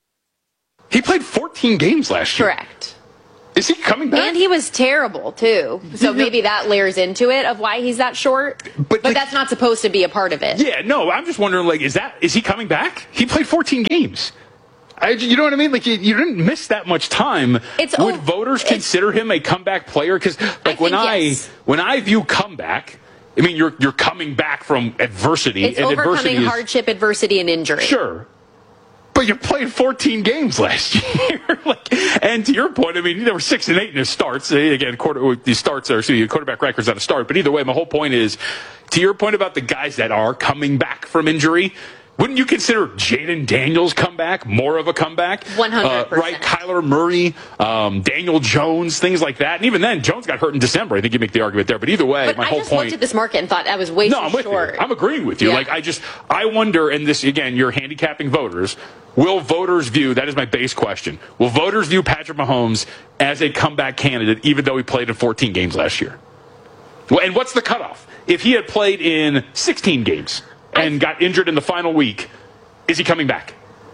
He played fourteen games last year. Correct. Is he coming back? And he was terrible, too. So maybe that layers into it of why he's that short. But, but like, that's not supposed to be a part of it. Yeah, no, I'm just wondering, like, is that is he coming back? He played fourteen games. I, you know what I mean? Like, you, you didn't miss that much time. It's, Would oh, voters consider him a comeback player? Because, like, I when I yes. when I view comeback, I mean, you're you're coming back from adversity. It's and overcoming adversity is, hardship, adversity, and injury. Sure. But you played fourteen games last year. like, and to your point, I mean, there were six and eight in his starts. Again, quarter, these starts are, excuse me, quarterback records not a start. But either way, my whole point is, to your point about the guys that are coming back from injury, wouldn't you consider Jaden Daniels' comeback more of a comeback? one hundred percent. Uh, right? Kyler Murray, um, Daniel Jones, things like that. And even then, Jones got hurt in December. I think you make the argument there. But either way, but my I whole just point. looked at this market and thought that was way no, too I'm with short. You. I'm agreeing with you. Yeah. Like, I just, I wonder, and this, again, you're handicapping voters. Will voters view, that is my base question, will voters view Patrick Mahomes as a comeback candidate even though he played in fourteen games last year? Well, and what's the cutoff? If he had played in sixteen games and got injured in the final week, is he coming back?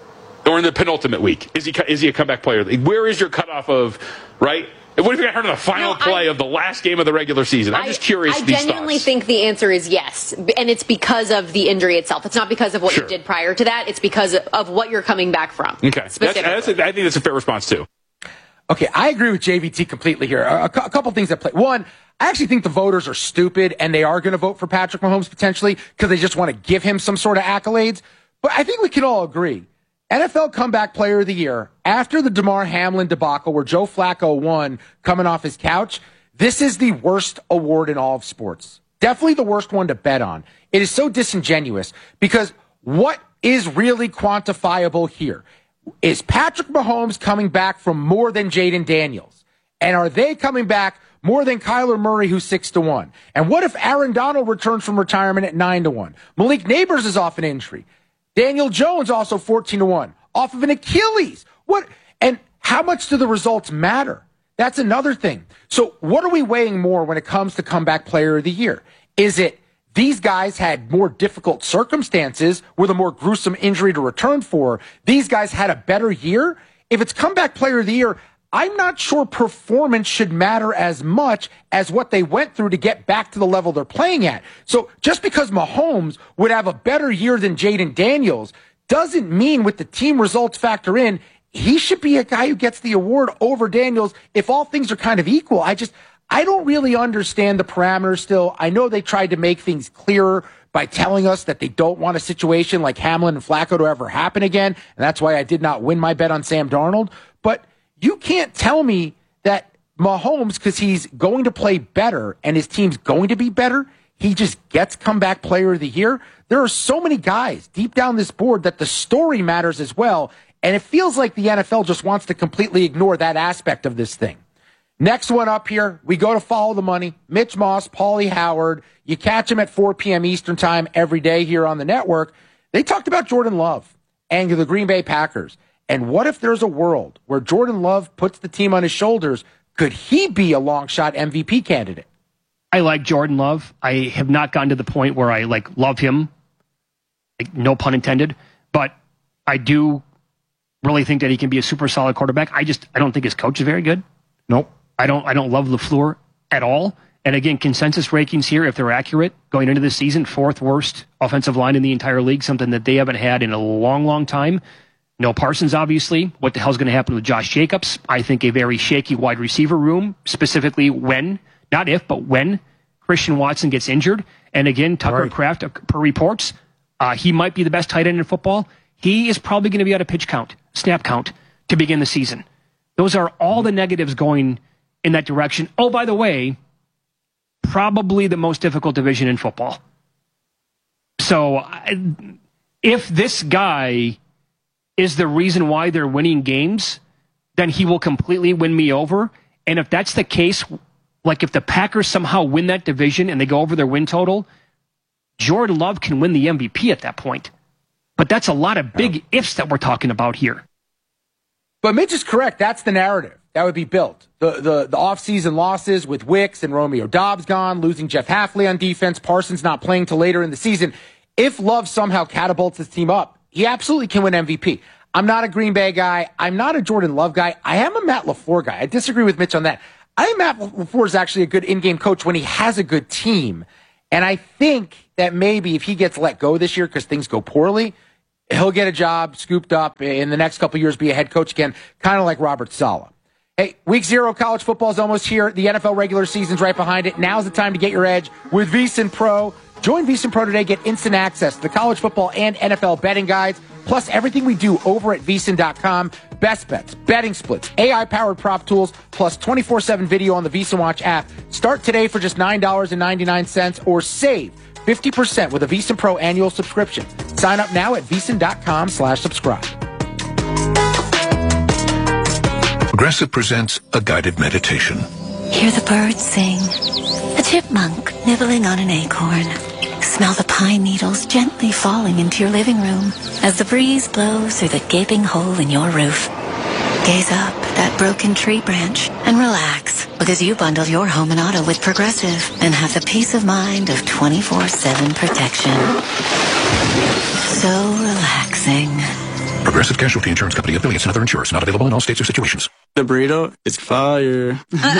Or in the penultimate week, is he is he a comeback player? Where is your cutoff of, right? And what if he got hurt in the final no, play I, of the last game of the regular season? I'm I, just curious. I these genuinely thoughts. think the answer is yes. And it's because of the injury itself. It's not because of what Sure. you did prior to that. It's because of what you're coming back from. Okay. That's, that's a, I think that's a fair response, too. Okay, I agree with J V T completely here. A, a couple things that play. One, I actually think the voters are stupid, and they are going to vote for Patrick Mahomes potentially because they just want to give him some sort of accolades. But I think we can all agree. N F L Comeback Player of the Year, after the Damar Hamlin debacle where Joe Flacco won coming off his couch, this is the worst award in all of sports. Definitely the worst one to bet on. It is so disingenuous because what is really quantifiable here? Is Patrick Mahomes coming back from more than Jaden Daniels? And are they coming back more than Kyler Murray, who's six to one? And what if Aaron Donald returns from retirement at nine to one? Malik Neighbors is off an injury. Daniel Jones also fourteen to one off of an Achilles. What and how much do the results matter? That's another thing. So what are we weighing more when it comes to Comeback Player of the Year? Is it these guys had more difficult circumstances with a more gruesome injury to return for? These guys had a better year? If it's Comeback Player of the Year, I'm not sure performance should matter as much as what they went through to get back to the level they're playing at. So just because Mahomes would have a better year than Jaden Daniels doesn't mean with the team results factor in, he should be a guy who gets the award over Daniels if all things are kind of equal. I just, I don't really understand the parameters still. I know they tried to make things clearer by telling us that they don't want a situation like Hamlin and Flacco to ever happen again. And that's why I did not win my bet on Sam Darnold. But you can't tell me that Mahomes, because he's going to play better and his team's going to be better, he just gets Comeback Player of the Year. There are so many guys deep down this board that the story matters as well. And it feels like the N F L just wants to completely ignore that aspect of this thing. Next one up here, we go to Follow the Money. Mitch Moss, Paulie Howard. You catch him at four p.m. Eastern time every day here on the network. They talked about Jordan Love and the Green Bay Packers. And what if there's a world where Jordan Love puts the team on his shoulders? Could he be a long shot M V P candidate? I like Jordan Love. I have not gotten to the point where I like love him, like, no pun intended, but I do really think that he can be a super solid quarterback. I just I don't think his coach is very good. Nope. I don't I don't love LaFleur at all. And again, consensus rankings here, if they're accurate, going into this season, fourth worst offensive line in the entire league, something that they haven't had in a long, long time. No Parsons, obviously. What the hell's going to happen with Josh Jacobs? I think a very shaky wide receiver room, specifically when, not if, but when Christian Watson gets injured. And again, Tucker right. Kraft, per reports, uh, he might be the best tight end in football. He is probably going to be out of pitch count, snap count, to begin the season. Those are all the negatives going in that direction. Oh, by the way, probably the most difficult division in football. So I, if this guy is the reason why they're winning games, then he will completely win me over. And if that's the case, like if the Packers somehow win that division and they go over their win total, Jordan Love can win the M V P at that point. But that's a lot of big ifs that we're talking about here. But Mitch is correct. That's the narrative. that would be built. The the the offseason losses with Wicks and Romeo Dobbs gone, losing Jeff Hafley on defense, Parsons not playing till later in the season. If Love somehow catapults his team up, he absolutely can win M V P. I'm not a Green Bay guy. I'm not a Jordan Love guy. I am a Matt LaFleur guy. I disagree with Mitch on that. I think Matt LaFleur is actually a good in-game coach when he has a good team. And I think that maybe if he gets let go this year because things go poorly, he'll get a job scooped up in the next couple of years, be a head coach again, kind of like Robert Saleh. Hey, week zero college football is almost here. The N F L regular season's right behind it. Now's the time to get your edge with VSiN Pro. Join VSiN Pro today. Get instant access to the college football and N F L betting guides, plus everything we do over at V S I N dot com. Best bets, betting splits, A I-powered prop tools, plus twenty-four seven video on the VSiN Watch app. Start today for just nine dollars and ninety-nine cents or save fifty percent with a VSiN Pro annual subscription. Sign up now at V S I N dot com slash subscribe. Progressive presents a guided meditation. Hear the birds sing. A chipmunk nibbling on an acorn. Smell the pine needles gently falling into your living room as the breeze blows through the gaping hole in your roof. Gaze up at that broken tree branch and relax, because you bundle your home and auto with Progressive and have the peace of mind of twenty-four seven protection. So relaxing. Progressive Casualty Insurance Company, affiliates, and other insurers. Not available in all states or situations. The burrito is fire.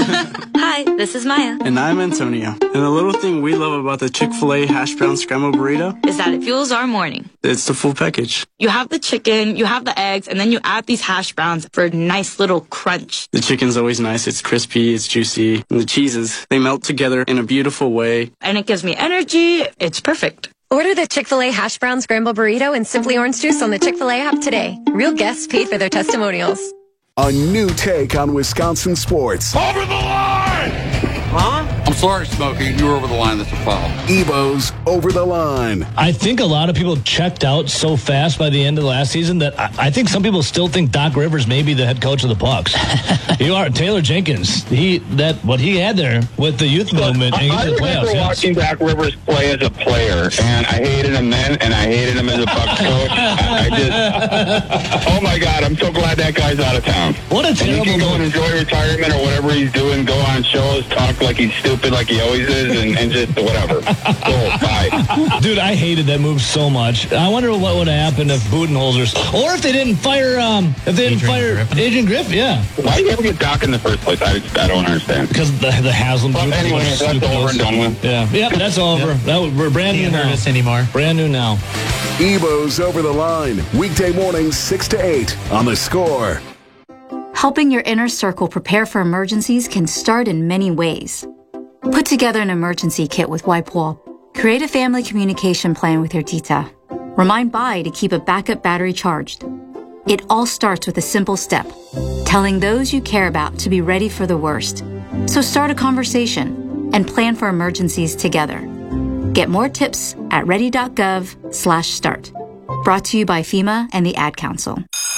Hi, this is Maya. And I'm Antonio. And the little thing we love about the Chick-fil-A hash brown scrambled burrito is that it fuels our morning. It's the full package. You have the chicken, you have the eggs, and then you add these hash browns for a nice little crunch. The chicken's always nice. It's crispy, it's juicy. And the cheeses, they melt together in a beautiful way. And it gives me energy. It's perfect. Order the Chick-fil-A Hash Brown Scramble Burrito and Simply Orange Juice on the Chick-fil-A app today. Real guests paid for their testimonials. A new take on Wisconsin sports. Over the line! Huh? I'm sorry, Smokey. You were over the line. That's a foul. Evo's Over the Line. I think a lot of people checked out so fast by the end of the last season that I, I think some people still think Doc Rivers may be the head coach of the Bucs. You are Taylor Jenkins. He that what he had there with the youth movement and I, I the playoffs. remember Yes. watching Doc Rivers play as a player, and I hated him then, and I hated him as a Bucs coach. I, I just, oh my God, I'm so glad that guy's out of town. What a terrible and he can go and enjoy retirement or whatever he's doing. Go on shows, talk like he's stupid, like he always is, and, and just whatever. Cool, bye. Dude, I hated that move so much. I wonder what would have happened if Budenholzer, or if they didn't fire, um, if they didn't Adrian fire Griff. Adrian Griff, yeah. Why do you ever get Doc in the first place? I, I don't understand. Because the, the Haslam. Well, anyway, that's over and done with. Yeah, yeah, that's over. Yep. That, we're brand new now. This anymore. Brand new now. Evo's Over the Line, weekday mornings six to eight on The Score. Helping your inner circle prepare for emergencies can start in many ways. Put together an emergency kit with WipeWall. Create a family communication plan with your tita. Remind Bai to keep a backup battery charged. It all starts with a simple step, telling those you care about to be ready for the worst. So start a conversation and plan for emergencies together. Get more tips at ready.gov slash start. Brought to you by FEMA and the Ad Council.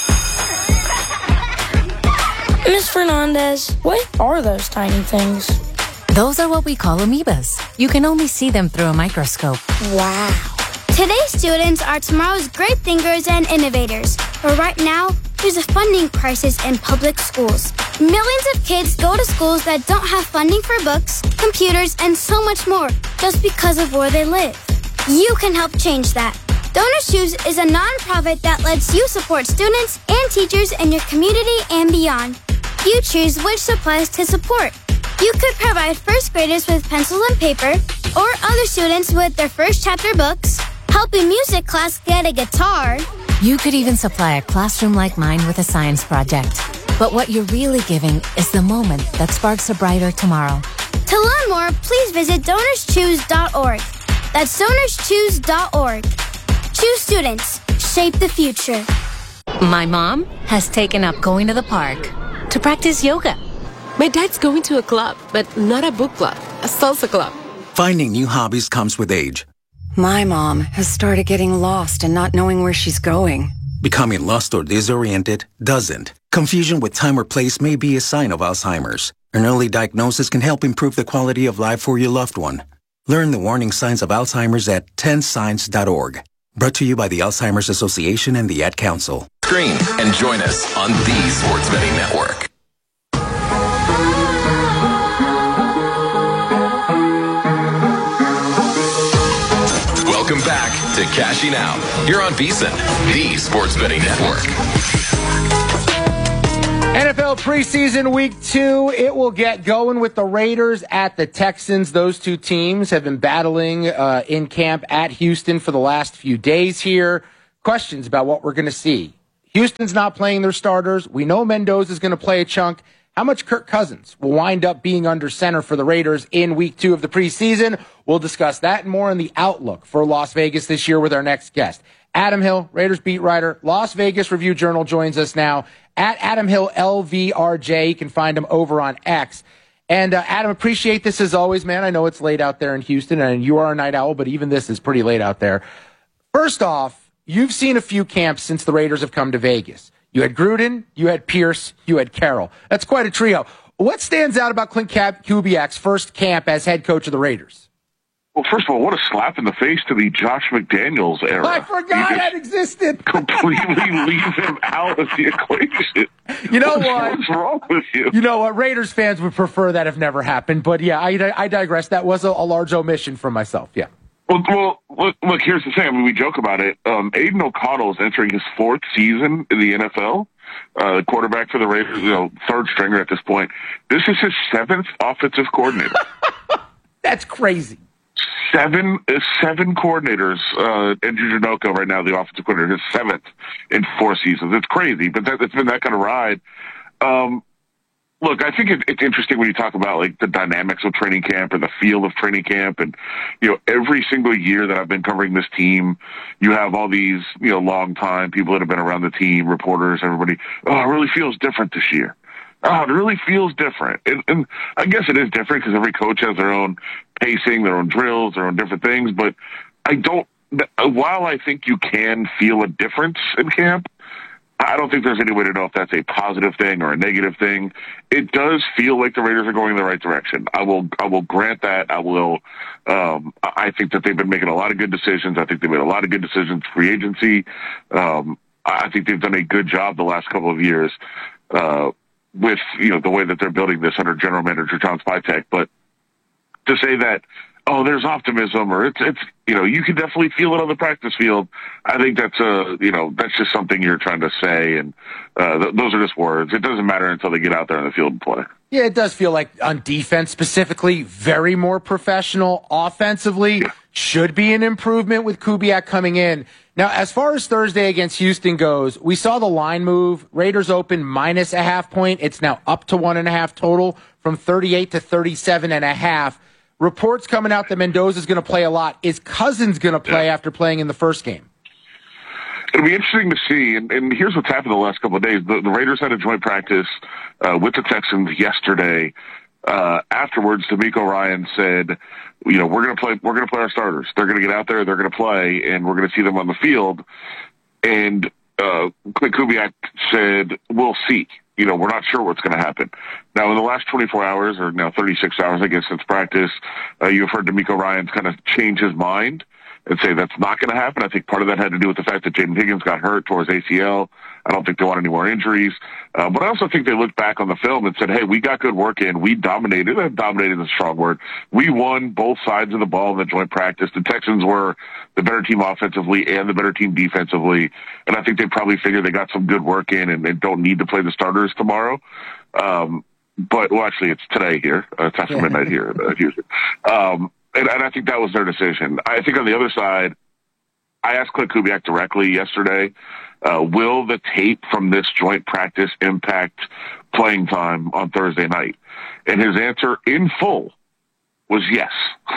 Miss Fernandez, what are those tiny things? Those are what we call amoebas. You can only see them through a microscope. Wow. Today's students are tomorrow's great thinkers and innovators. But right now, there's a funding crisis in public schools. Millions of kids go to schools that don't have funding for books, computers, and so much more just because of where they live. You can help change that. Donors Choose is a nonprofit that lets you support students and teachers in your community and beyond. You choose which supplies to support. You could provide first graders with pencils and paper, or other students with their first chapter books, help a music class get a guitar. You could even supply a classroom like mine with a science project. But what you're really giving is the moment that sparks a brighter tomorrow. To learn more, please visit donors choose dot org. That's donors choose dot org. Choose students. Shape the future. My mom has taken up going to the park to practice yoga. My dad's going to a club, but not a book club, a salsa club. Finding new hobbies comes with age. My mom has started getting lost and not knowing where she's going. Becoming lost or disoriented doesn't. Confusion with time or place may be a sign of Alzheimer's. An early diagnosis can help improve the quality of life for your loved one. Learn the warning signs of Alzheimer's at ten signs dot org. Brought to you by the Alzheimer's Association and the Ad Council. Screen and join us on the Sports Betting Network. to Cashing Out here on VSiN, the Sports Betting Network. N F L preseason week two, it will get going with the Raiders at the Texans. Those two teams have been battling uh, in camp at Houston for the last few days here. Questions about what we're going to see. Houston's not playing their starters. We know Mendoza's going to play a chunk. How much Kirk Cousins will wind up being under center for the Raiders in week two of the preseason? We'll discuss that and more in the outlook for Las Vegas this year with our next guest. Adam Hill, Raiders beat writer, Las Vegas Review Journal, joins us now at Adam Hill L V R J. You can find him over on X. And uh, Adam, appreciate this as always, man. I know it's late out there in Houston, and you are a night owl, but even this is pretty late out there. First off, you've seen a few camps since the Raiders have come to Vegas. You had Gruden, you had Pierce, you had Carroll. That's quite a trio. What stands out about Clint Kubiak's first camp as head coach of the Raiders? Well, first of all, what a slap in the face to the Josh McDaniels era. I forgot that existed. Completely leave him out of the equation. You know What's, what? What's wrong with you? You know what? Raiders fans would prefer that have never happened. But yeah, I, I digress. That was a, a large omission from myself. Yeah. Well, well, look, look, here's the thing. I mean, we joke about it. Um, Aiden O'Connell is entering his fourth season in the N F L. Uh, quarterback for the Raiders, you know, third stringer at this point. This is his seventh offensive coordinator. That's crazy. Seven, uh, seven coordinators. Uh, Andrew Janocko right now, the offensive coordinator, his seventh in four seasons. It's crazy, but that, it's been that kind of ride. Um, Look, I think it, it's interesting when you talk about like the dynamics of training camp or the feel of training camp. And, you know, every single year that I've been covering this team, you have all these, you know, long time people that have been around the team, reporters, everybody. Oh, it really feels different this year. Oh, it really feels different. And, and I guess it is different because every coach has their own pacing, their own drills, their own different things. But I don't, while I think you can feel a difference in camp, I don't think there's any way to know if that's a positive thing or a negative thing. It does feel like the Raiders are going in the right direction. I will, I will grant that. I will, um, I think that they've been making a lot of good decisions. I think they've made a lot of good decisions free agency. Um, I think they've done a good job the last couple of years, uh, with, you know, the way that they're building this under general manager John Spytek. But to say that, oh, there's optimism, or it's, it's, you know, you can definitely feel it on the practice field. I think that's a, you know, that's just something you're trying to say. And, uh, th- those are just words. It doesn't matter until they get out there on the field and play. Yeah, it does feel like on defense specifically, very more professional. Offensively, yeah. Should be an improvement with Kubiak coming in. Now, as far as Thursday against Houston goes, we saw the line move. Raiders open minus a half point. It's now up to one and a half total from thirty-eight to thirty-seven and a half. Reports coming out that Mendoza's going to play a lot. Is Cousins going to play yeah. after playing in the first game? It'll be interesting to see. And, and here's what's happened the last couple of days. The, the Raiders had a joint practice uh, with the Texans yesterday. Uh, afterwards, DeMeco Ryan said, you know, we're going to play, we're going to play our starters. They're going to get out there. They're going to play, and we're going to see them on the field. And uh, Clint Kubiak said, we'll see. You know, we're not sure what's going to happen. Now, in the last twenty-four hours, or now thirty-six hours, I guess, since practice, uh, you've heard DeMeco Ryan kind of change his mind and say that's not going to happen. I think part of that had to do with the fact that Jaden Higgins got hurt towards A C L. I don't think they want any more injuries. Uh, but I also think they looked back on the film and said, hey, we got good work in. We dominated. Dominated is a strong word. We won both sides of the ball in the joint practice. The Texans were the better team offensively and the better team defensively. And I think they probably figured they got some good work in and, and don't need to play the starters tomorrow. Um, but, well, actually, it's today here. Uh, it's after midnight here in uh, Houston. Um, and, and I think that was their decision. I think on the other side, I asked Clint Kubiak directly yesterday, uh, will the tape from this joint practice impact playing time on Thursday night? And his answer in full was yes.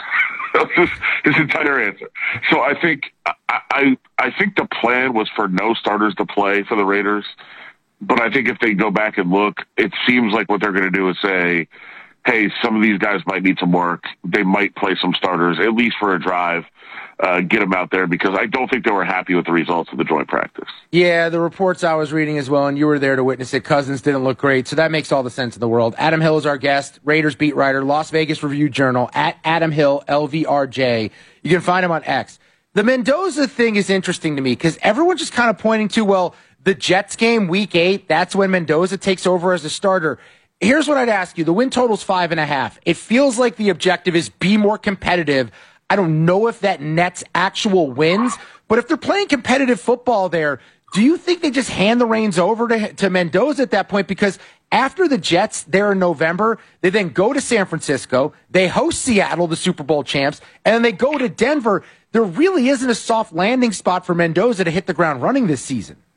his, his entire answer. So I think I, I I think the plan was for no starters to play for the Raiders. But I think if they go back and look, it seems like what they're going to do is say, hey, some of these guys might need some work. They might play some starters, at least for a drive, uh, get them out there, because I don't think they were happy with the results of the joint practice. Yeah, the reports I was reading as well, and you were there to witness it, Cousins didn't look great, so that makes all the sense in the world. Adam Hill is our guest, Raiders beat writer, Las Vegas Review Journal, at Adam Hill, L V R J. You can find him on X. The Mendoza thing is interesting to me, because everyone's just kind of pointing to, well, the Jets game, week eight, that's when Mendoza takes over as a starter. Here's what I'd ask you. The win total's five and a half. It feels like the objective is be more competitive. I don't know if that nets actual wins, but if they're playing competitive football there, do you think they just hand the reins over to, to Mendoza at that point? Because after the Jets there in November, they then go to San Francisco, they host Seattle, the Super Bowl champs, and then they go to Denver. There really isn't a soft landing spot for Mendoza to hit the ground running this season.